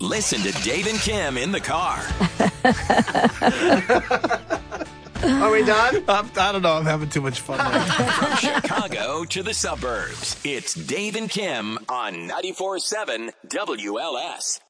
Listen to Dave and Kim in the car. Are we done? I don't know. I'm having too much fun. From Chicago to the suburbs, it's Dave and Kim on 94.7 WLS.